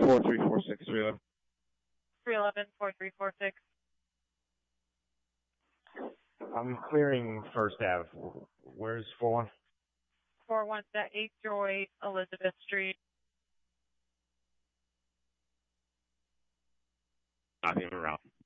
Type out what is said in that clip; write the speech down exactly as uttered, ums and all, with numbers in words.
four three four six, three eleven. three eleven, four three four six. I'm clearing First Ave. Where's four one? four one eight Joy, Elizabeth Street. Copy, en route.